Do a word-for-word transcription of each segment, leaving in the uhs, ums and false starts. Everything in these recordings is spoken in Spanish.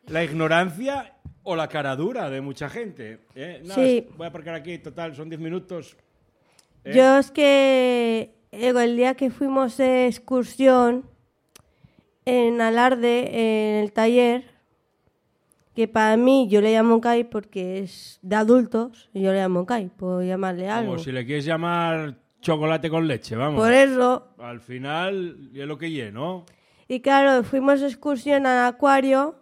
la ignorancia o la cara dura de mucha gente. ¿eh? No, Sí. Voy a aparcar aquí, total, son diez minutos. ¿eh? Yo es que eh, el día que fuimos de excursión en Alarde, en el taller, que para mí yo le llamo Kai porque es de adultos, y yo le llamo Kai, puedo llamarle algo. Como si le quieres llamar chocolate con leche, vamos. Por eso. Al final es lo que lleno, ¿no? Y claro, fuimos de excursión al acuario,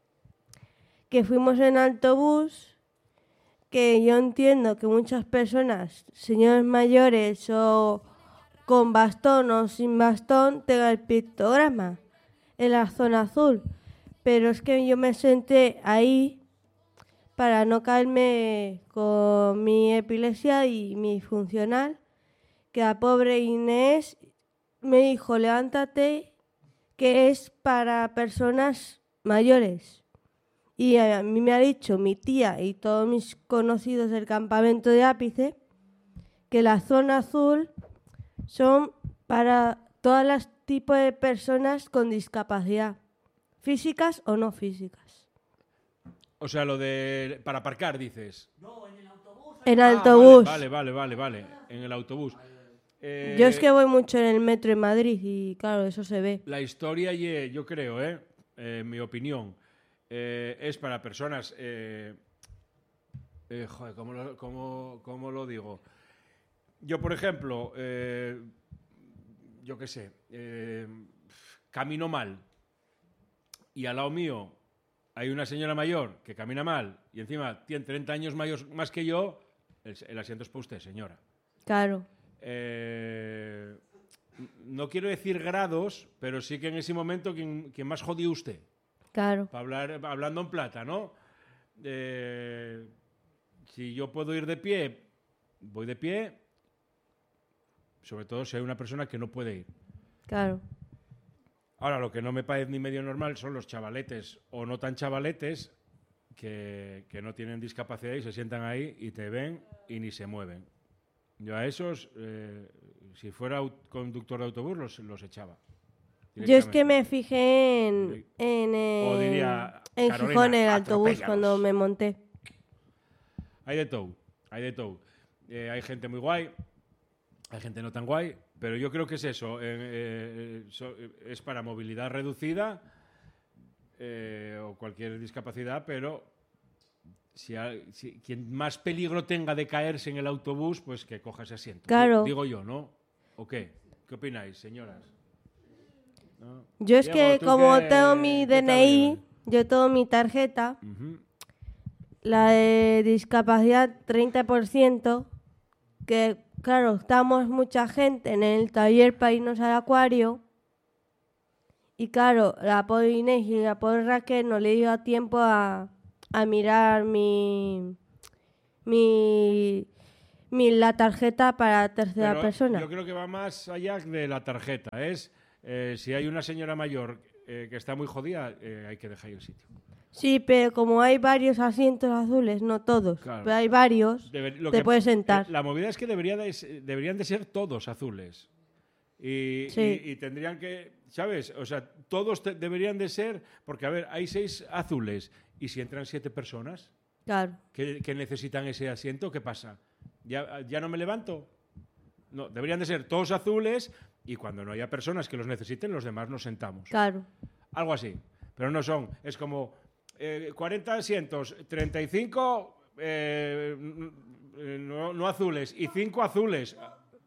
que fuimos en autobús, que yo entiendo que muchas personas, señores mayores o con bastón o sin bastón, tengan el pictograma en la zona azul. Pero es que yo me senté ahí para no caerme con mi epilepsia y mi funcional, que la pobre Inés me dijo, levántate, que es para personas mayores. Y a mí me ha dicho mi tía y todos mis conocidos del campamento de Ápice que la zona azul son para todos los tipos de personas con discapacidad, físicas o no físicas. O sea, lo de... para aparcar, dices. En Ah, autobús. Vale, vale, vale, vale. En el autobús. Eh, Yo es que voy mucho en el metro en Madrid y claro, eso se ve. La historia, ye, yo creo, ¿eh? Eh, mi opinión, eh, es para personas... Eh, eh, joder, ¿cómo lo, cómo, cómo lo digo? Yo, por ejemplo, eh, yo qué sé, eh, camino mal y al lado mío hay una señora mayor que camina mal y encima tiene treinta años mayor, más que yo, el, el asiento es para usted, señora. Claro. Eh, no quiero decir grados, pero sí que en ese momento quien, quien más jodió usted. Claro. Para hablar, hablando en plata, ¿no? Eh, si yo puedo ir de pie, voy de pie, sobre todo si hay una persona que no puede ir. Claro. Ahora, lo que no me parece ni medio normal son los chavaletes o no tan chavaletes que, que no tienen discapacidad y se sientan ahí y te ven y ni se mueven. Yo a esos, eh, si fuera conductor de autobús, los, los echaba. Yo es que me fijé en, en, o diría, en Carolina, Gijón en el autobús atropéllalos. cuando me monté. Hay de todo, hay de todo. Eh, hay gente muy guay, hay gente no tan guay, pero yo creo que es eso, eh, eh, so, es para movilidad reducida eh, o cualquier discapacidad, pero si, hay, si quien más peligro tenga de caerse en el autobús, pues que coja ese asiento. Claro. Digo yo, ¿no? ¿O qué? ¿Qué opináis, señoras? ¿No? Yo es Diego, que como qué, tengo mi D N I, yo tengo mi tarjeta, uh-huh. la de discapacidad treinta por ciento, que claro, estamos mucha gente en el taller para irnos al acuario, y claro, la pobre Inés y la pobre Raquel no le dio tiempo a, a mirar mi, mi, mi la tarjeta para tercera Pero persona. yo creo que va más allá de la tarjeta, es eh, si hay una señora mayor eh, que está muy jodida, eh, hay que dejar ahí el sitio. Sí, pero como hay varios asientos azules, no todos, Claro. pero hay varios, Deber, lo te que, puedes sentar. Eh, la movida es que debería de, deberían de ser todos azules. Y, Sí. y, y tendrían que, ¿sabes? O sea, todos te, deberían de ser, porque a ver, hay seis azules, y si entran siete personas Claro. que, que necesitan ese asiento, ¿qué pasa? ¿Ya, ¿Ya no me levanto? No, deberían de ser todos azules, y cuando no haya personas que los necesiten, los demás nos sentamos. Claro. Algo así. Pero no son, es como eh, cuarenta asientos, treinta y cinco eh, no, no azules y cinco azules.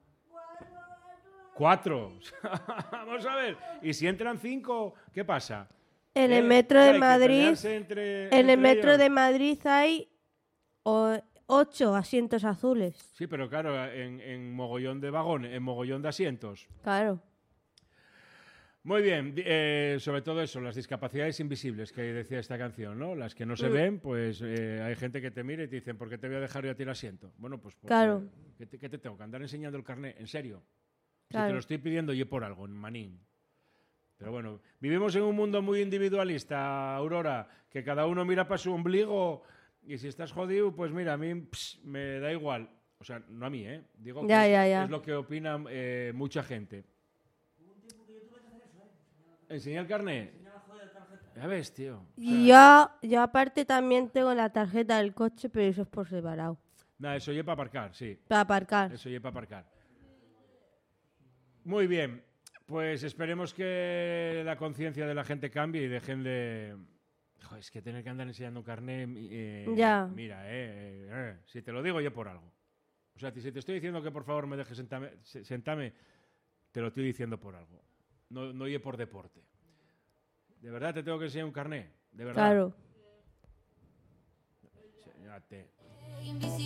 Cuatro. Vamos a ver. Y si entran cinco, ¿qué pasa? En ¿Eh? el metro de ¿Hay que Madrid, pelearse entre, en el entre metro ellos? de Madrid hay o, ocho asientos azules. Sí, pero claro, en, en mogollón de vagones, en mogollón de asientos. Claro. Muy bien, eh, sobre todo eso, las discapacidades invisibles que decía esta canción, ¿no? Las que no se Mm. ven, pues eh, hay gente que te mira y te dicen, ¿por qué te voy a dejar yo a ti el asiento? Bueno, pues porque, Claro. ¿qué te, qué te tengo? ¿Que andar enseñando el carnet? ¿En serio? Si Claro. te lo estoy pidiendo yo por algo, en manín. Pero bueno, vivimos en un mundo muy individualista, Aurora, que cada uno mira para su ombligo y si estás jodido, pues mira, a mí pss, me da igual. O sea, no a mí, ¿eh? Digo que Ya, es, ya, ya. es lo que opina eh, mucha gente. ¿Enseñar el carnet? Ya ves, tío. Y yo, yo aparte también tengo la tarjeta del coche, pero eso es por separado. Nada, eso ya para aparcar, sí. Para aparcar. Eso ya para aparcar. Muy bien. Pues esperemos que la conciencia de la gente cambie y dejen de... Joder, es que tener que andar enseñando carné... Eh, Ya. Mira, eh, eh, si te lo digo yo por algo. O sea, si te estoy diciendo que por favor me dejes sentarme, sentarme te lo estoy diciendo por algo. No, no oye por deporte. ¿De verdad te tengo que enseñar un carné? ¿De verdad? Claro. Enséñate.